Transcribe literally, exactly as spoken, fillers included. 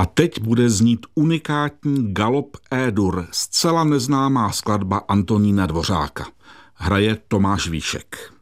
A teď bude znít unikátní Galop E-dur, zcela neznámá skladba Antonína Dvořáka. Hraje Tomáš Víšek.